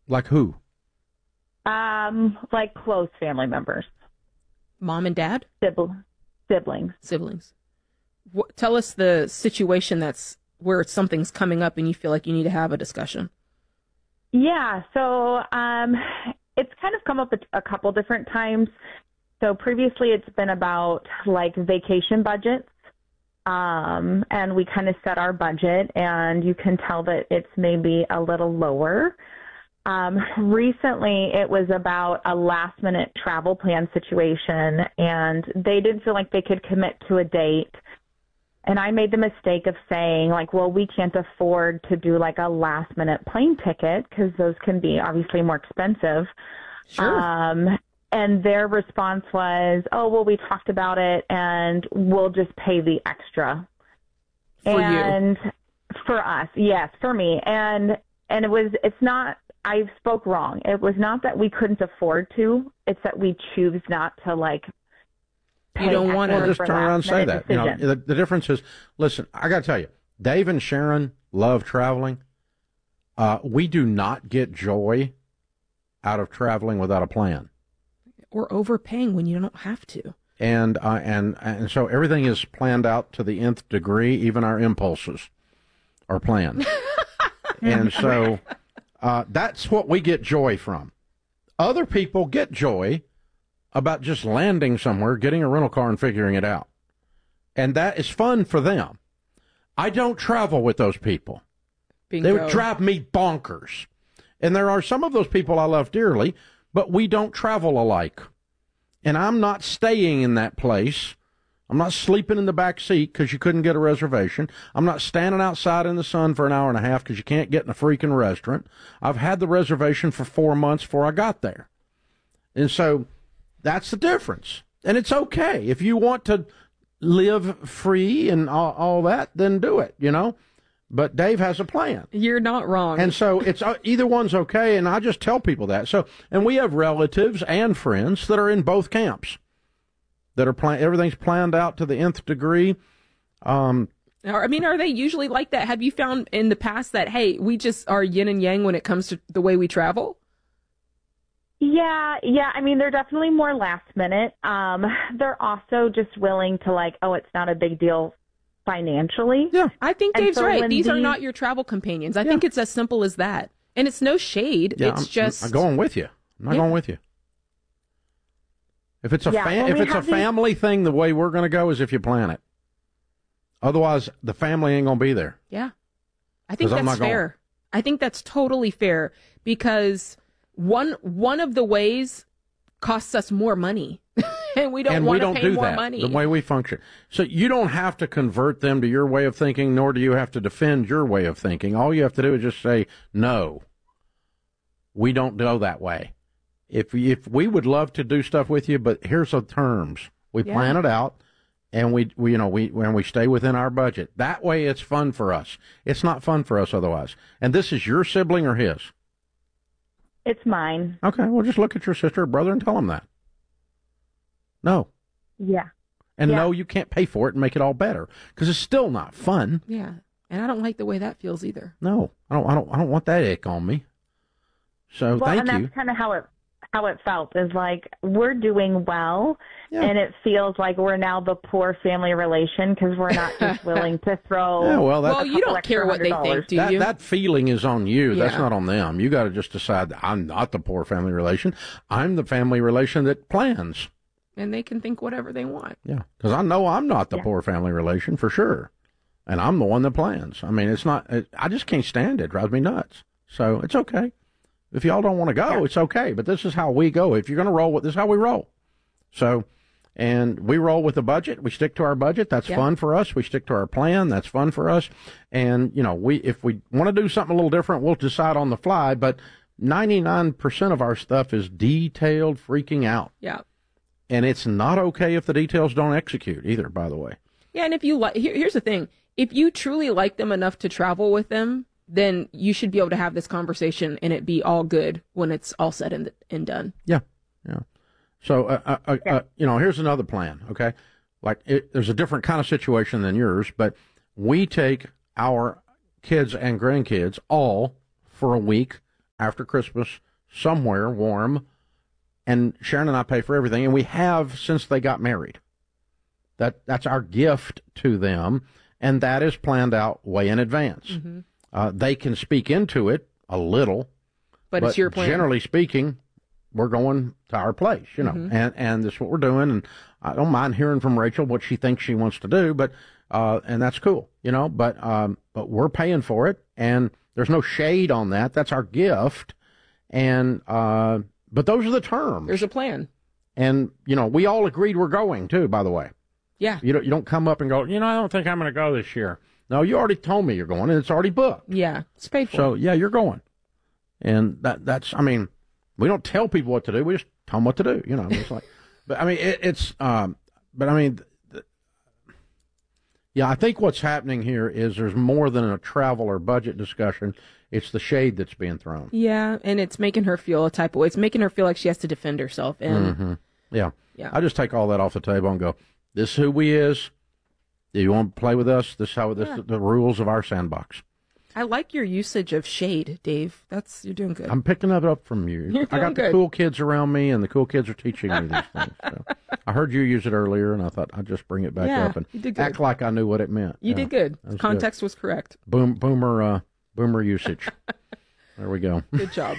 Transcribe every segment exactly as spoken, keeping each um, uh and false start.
Like who? Um, like close family members. Mom and dad? Sibling, siblings. Siblings. What, tell us the situation that's where something's coming up and you feel like you need to have a discussion. Yeah, so um, it's kind of come up a, a couple different times. So previously it's been about like vacation budgets. Um, and we kind of set our budget, and you can tell that it's maybe a little lower. Um, recently, it was about a last-minute travel plan situation, and they didn't feel like they could commit to a date. And I made the mistake of saying, like, well, we can't afford to do, like, a last-minute plane ticket because those can be obviously more expensive. Sure. Um, and their response was, oh, well, we talked about it, and we'll just pay the extra. For and you. For us, yes, for me. And and it was, it's not, I spoke wrong. It was not that we couldn't afford to. It's that we choose not to, like, You don't want to. Well, just turn around and say that. You know, the, the difference is, listen, I got to tell you, Dave and Sharon love traveling. Uh, we do not get joy out of traveling without a plan. Or overpaying when you don't have to. And uh, and and so everything is planned out to the nth degree. Even our impulses are planned. And so uh, that's what we get joy from. Other people get joy about just landing somewhere, getting a rental car, and figuring it out. And that is fun for them. I don't travel with those people. Bingo. They would drive me bonkers. And there are some of those people I love dearly, but we don't travel alike. And I'm not staying in that place. I'm not sleeping in the back seat because you couldn't get a reservation. I'm not standing outside in the sun for an hour and a half because you can't get in a freaking restaurant. I've had the reservation for four months before I got there. And so that's the difference. And it's okay. If you want to live free and all, all that, then do it, you know. But Dave has a plan. You're not wrong. And so it's uh, either one's okay, and I just tell people that. So, and we have relatives and friends that are in both camps, that are plan- everything's planned out to the nth degree. Um, I mean, are they usually like that? Have you found in the past that, hey, we just are yin and yang when it comes to the way we travel? Yeah, yeah. I mean, they're definitely more last minute. Um, they're also just willing to, like, oh, it's not a big deal financially. Yeah, I think And Dave's so right. when These are these- not your travel companions. I Yeah. think it's as simple as that. And it's no shade. yeah, it's I'm, just I'm going with you. I'm not Yeah. going with you. If it's a Yeah, fam- when if we it's a have these- family thing, the way we're going to go is if you plan it. Otherwise, the family ain't going to be there. Yeah. I think 'Cause I'm that's not going. fair. I think that's totally fair because one one of the ways costs us more money. and we don't and we want to don't pay do more that money. the way we function. So you don't have to convert them to your way of thinking, nor do you have to defend your way of thinking. All you have to do is just say, no, we don't go that way. If if we would love to do stuff with you, but here's the terms. We Yeah. plan it out, and we, we you know we when we stay within our budget. That way, it's fun for us. It's not fun for us otherwise. And this is your sibling or his? It's mine. Okay, well, just look at your sister or brother and tell them that. No. Yeah. And Yeah. no, you can't pay for it and make it all better because it's still not fun. Yeah. And I don't like the way that feels either. No, I don't. I don't. I don't want that ick on me. So Well, thank and you. that's kind of how it how it felt is like we're doing well, Yeah. and it feels like we're now the poor family relation because we're not just willing to throw. Yeah, well, that, Well, you don't care what they think, do that you? that feeling is on you. That's Yeah. not on them. You got to just decide that I'm not the poor family relation. I'm the family relation that plans. And they can think whatever they want. Yeah, because I know I'm not the Yeah. poor family relation for sure, and I'm the one that plans. I mean, it's not. It, I just can't stand it. It drives me nuts. So it's okay. If y'all don't want to go, Yeah. it's okay. But this is how we go. If you're going to roll with this, is how we roll. So, and we roll with the budget. We stick to our budget. That's Yeah. fun for us. We stick to our plan. That's fun for us. And you know, we if we want to do something a little different, we'll decide on the fly. But ninety-nine percent of our stuff is detailed freaking out. Yeah. And it's not okay if the details don't execute either, by the way. Yeah, and if you like, here, here's the thing: if you truly like them enough to travel with them, then you should be able to have this conversation and it be all good when it's all said and, and done. Yeah, yeah. So, uh, uh, uh, uh, you know, here's another plan, okay? Like, it, there's a different kind of situation than yours, but we take our kids and grandkids all for a week after Christmas somewhere warm, and Sharon and I pay for everything, and we have since they got married. That That's our gift to them, and that is planned out way in advance. Mm-hmm. Uh, they can speak into it a little, but, but it's your plan. Generally speaking, we're going to our place, you know, mm-hmm. and, and this is what we're doing, and I don't mind hearing from Rachel what she thinks she wants to do, but uh, and that's cool, you know, but um, but we're paying for it, and there's no shade on that. That's our gift, and uh, but those are the terms. There's a plan. And, you know, we all agreed we're going, too, by the way. Yeah. You don't, you don't come up and go, you know, I don't think I'm going to go this year. No, you already told me you're going, and it's already booked. Yeah, it's paid for. So, yeah, you're going. And that that's, I mean, we don't tell people what to do. We just tell them what to do, you know. It's like, but, I mean, it, it's, um, but, I mean, th- yeah, I think what's happening here is there's more than a travel or budget discussion. It's the shade that's being thrown. Yeah, and it's making her feel a type of way. It's making her feel like she has to defend herself. And mm-hmm. Yeah. Yeah. I just take all that off the table and go, this is who we is. Do you want to play with us? This is how this yeah. the rules of our sandbox. I like your usage of shade, Dave. That's you're doing good. I'm picking that up from you. You're I got good. the cool kids around me, and the cool kids are teaching me these things. So. I heard you use it earlier, and I thought I'd just bring it back yeah, up and you did good. act like I knew what it meant. You yeah, did good. Was Context good. was correct. Boom, boomer, uh, boomer usage. There we go. Good job.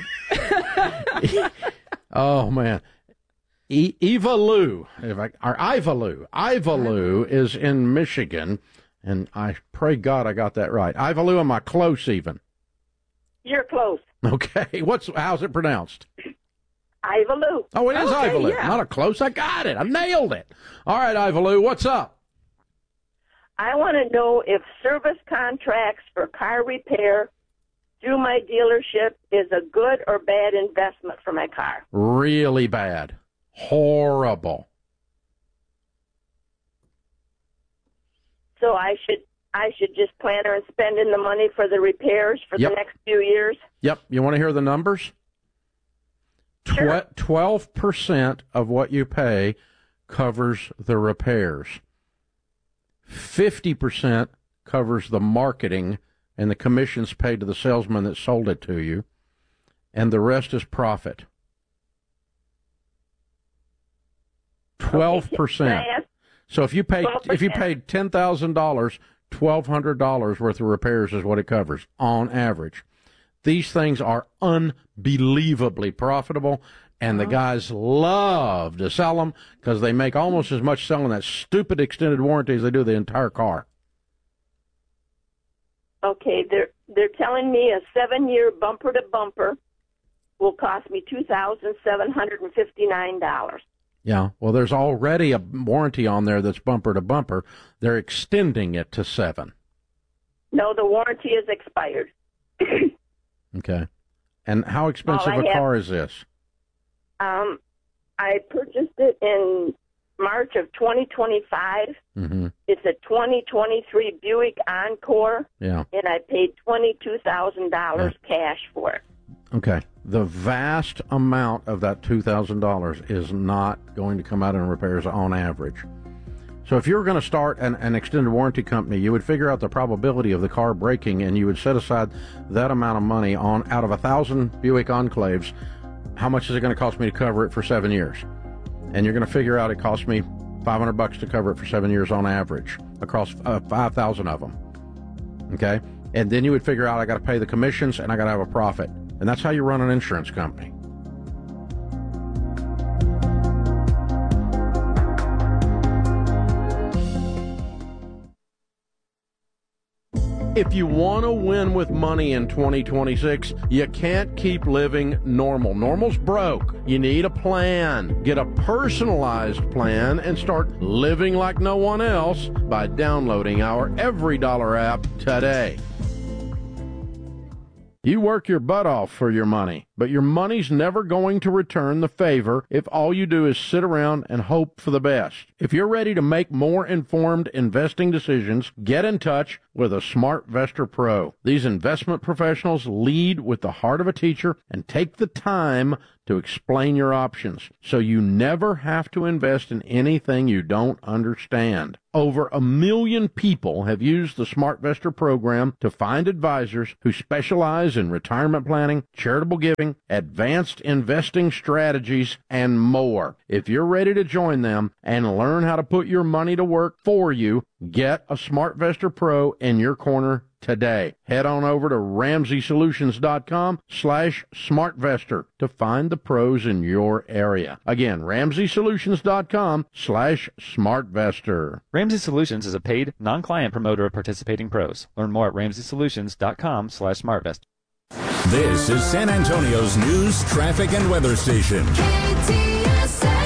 Oh man. E- Eva Lou, if I, or Iva Lou. Iva Lou is in Michigan, and I pray God I got that right. Iva Lou, am I close even? You're close. Okay. What's how's it pronounced? Iva Lou. Oh, it is okay, Iva Lou. Yeah. Not a close. I got it. I nailed it. All right, Iva Lou, what's up? I want to know if service contracts for car repair through my dealership is a good or bad investment for my car. Really bad. Horrible. So I should I should just plan on spending the money for the repairs for Yep. the next few years? Yep. You want to hear the numbers? Sure. twelve percent of what you pay covers the repairs. fifty percent covers the marketing and the commissions paid to the salesman that sold it to you, and the rest is profit. twelve percent. Okay. So if you paid twelve percent. if you paid ten thousand dollars, twelve hundred dollars worth of repairs is what it covers on average. These things are unbelievably profitable, and the guys love to sell them because they make almost as much selling that stupid extended warranty as they do the entire car. Okay, they're they're telling me a seven-year bumper to bumper will cost me two thousand seven hundred and fifty-nine dollars. Yeah, well, there's already a warranty on there that's bumper to bumper. They're extending it to seven. No, the warranty is expired. Okay. And how expensive All I a have- car is this? Um, I purchased it in March of twenty twenty-five. Mm-hmm. It's a twenty twenty-three Buick Encore, Yeah. and I paid twenty-two thousand dollars cash for it. Okay. The vast amount of that two thousand dollars is not going to come out in repairs on average. So if you were going to start an, an extended warranty company, you would figure out the probability of the car breaking, and you would set aside that amount of money on out of a thousand Buick Enclaves. How much is it going to cost me to cover it for seven years? And you're going to figure out it costs me five hundred bucks to cover it for seven years on average across uh, five thousand of them. Okay? And then you would figure out I got to pay the commissions and I got to have a profit. And that's how you run an insurance company. If you want to win with money in twenty twenty-six, you can't keep living normal. Normal's broke. You need a plan. Get a personalized plan and start living like no one else by downloading our Every Dollar app today. You work your butt off for your money, but your money's never going to return the favor if all you do is sit around and hope for the best. If you're ready to make more informed investing decisions, get in touch. with a SmartVestor Pro. These investment professionals lead with the heart of a teacher and take the time to explain your options, so you never have to invest in anything you don't understand. Over a million people have used the SmartVestor program to find advisors who specialize in retirement planning, charitable giving, advanced investing strategies, and more. If you're ready to join them and learn how to put your money to work for you, get a SmartVestor Pro in your corner today. Head on over to Ramsey Solutions dot com slash SmartVestor to find the pros in your area. Again, Ramsey Solutions dot com slash SmartVestor. Ramsey Solutions is a paid, non-client promoter of participating pros. Learn more at Ramsey Solutions dot com slash SmartVestor. This is San Antonio's news, traffic, and weather station. K T S A.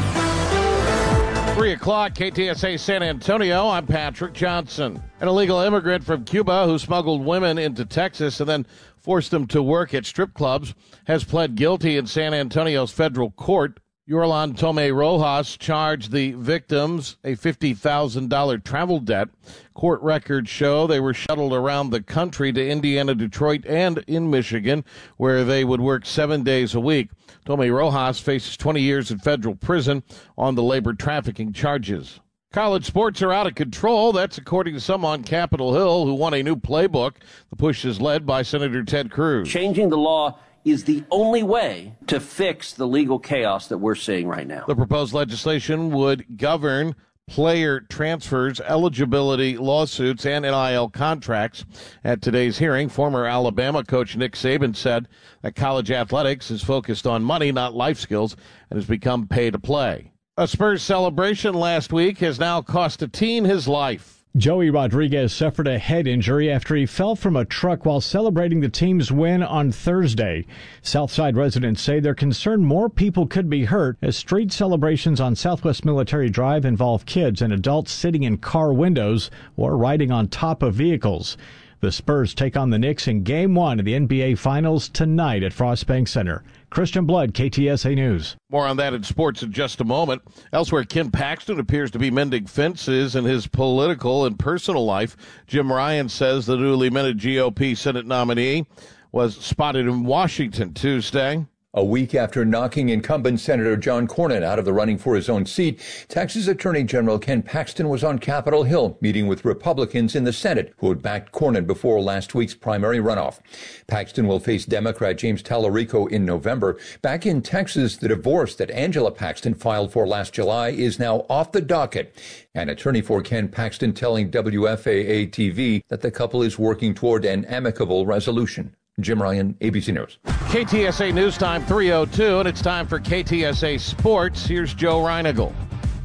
Three o'clock, K T S A San Antonio. I'm Patrick Johnson. An illegal immigrant from Cuba who smuggled women into Texas and then forced them to work at strip clubs has pled guilty in San Antonio's federal court. Yorlan Tomé Rojas charged the victims a fifty thousand dollars travel debt. Court records show they were shuttled around the country to Indiana, Detroit, and in Michigan, where they would work seven days a week. Tomé Rojas faces twenty years in federal prison on the labor trafficking charges. College sports are out of control. That's according to some on Capitol Hill who want a new playbook. The push is led by Senator Ted Cruz. Changing the law is the only way to fix the legal chaos that we're seeing right now. The proposed legislation would govern player transfers, eligibility lawsuits, and N I L contracts. At today's hearing, former Alabama coach Nick Saban said that college athletics is focused on money, not life skills, and has become pay to play. A Spurs celebration last week has now cost a teen his life. Joey Rodriguez suffered a head injury after he fell from a truck while celebrating the team's win on Thursday. Southside residents say they're concerned more people could be hurt as street celebrations on Southwest Military Drive involve kids and adults sitting in car windows or riding on top of vehicles. The Spurs take on the Knicks in Game one of the N B A Finals tonight at Frost Bank Center. Christian Blood, K T S A News. More on that in sports in just a moment. Elsewhere, Ken Paxton appears to be mending fences in his political and personal life. Jim Ryan says the newly minted G O P Senate nominee was spotted in Washington Tuesday. A week after knocking incumbent Senator John Cornyn out of the running for his own seat, Texas Attorney General Ken Paxton was on Capitol Hill meeting with Republicans in the Senate who had backed Cornyn before last week's primary runoff. Paxton will face Democrat James Tallarico in November. Back in Texas, the divorce that Angela Paxton filed for last July is now off the docket. An attorney for Ken Paxton telling W F A A T V that the couple is working toward an amicable resolution. Jim Ryan, A B C News. K T S A News Time three oh two, and it's time for K T S A Sports. Here's Joe Reinagle.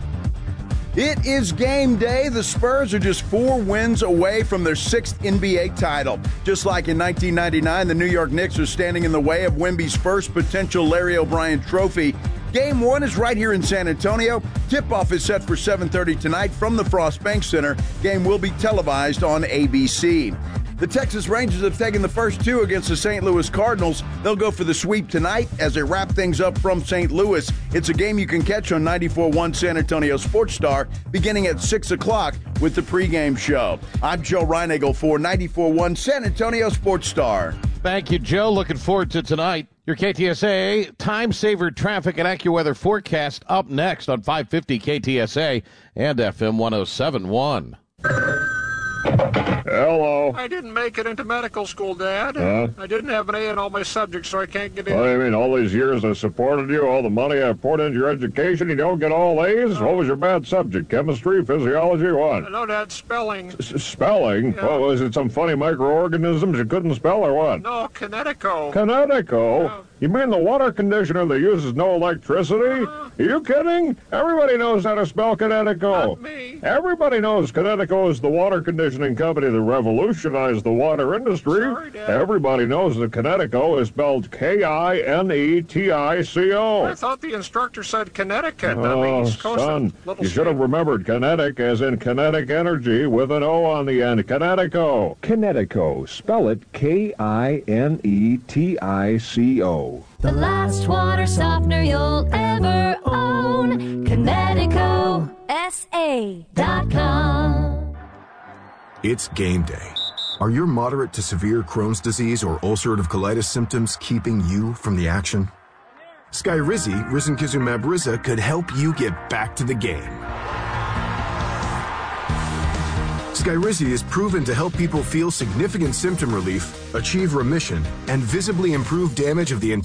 It is game day. The Spurs are just four wins away from their sixth N B A title. Just like in nineteen ninety-nine, the New York Knicks are standing in the way of Wemby's first potential Larry O'Brien trophy. Game one is right here in San Antonio. Tip-off is set for seven thirty tonight from the Frost Bank Center. Game will be televised on A B C. The Texas Rangers have taken the first two against the Saint Louis Cardinals. They'll go for the sweep tonight as they wrap things up from Saint Louis. It's a game you can catch on ninety-four point one San Antonio Sports Star beginning at six o'clock with the pregame show. I'm Joe Reinagle for ninety-four point one San Antonio Sports Star. Thank you, Joe. Looking forward to tonight. Your K T S A Time Saver Traffic and AccuWeather forecast up next on five fifty K T S A and F M one oh seven point one. Hello. I didn't make it into medical school, Dad. Huh? I didn't have an A in all my subjects, so I can't get in. What do you mean, all these years I supported you, all the money I poured into your education, you don't get all A's? What was your bad subject? Chemistry, physiology, what? No, Dad, spelling. S- spelling? Yeah. What, was it some funny microorganisms you couldn't spell or what? No, Kinetico. Kinetico? Yeah. You mean the water conditioner that uses no electricity? Uh, Are you kidding? Everybody knows how to spell Kinetico. Not me. Everybody knows Kinetico is the water conditioning company that revolutionized the water industry. Sorry, Dad. Everybody knows that Kinetico is spelled K I N E T I C O. I thought the instructor said Connecticut. Oh, on the East Coast son, little you should have state. remembered kinetic as in kinetic energy with an O on the end. Kinetico. Kinetico. Spell it K I N E T I C O. The last water softener you'll ever own. Kinetico S A dot com. It's game day. Are your moderate to severe Crohn's disease or ulcerative colitis symptoms keeping you from the action? Skyrizi, risankizumab Riza, could help you get back to the game. Skyrizi is proven to help people feel significant symptom relief, achieve remission, and visibly improve damage of the entire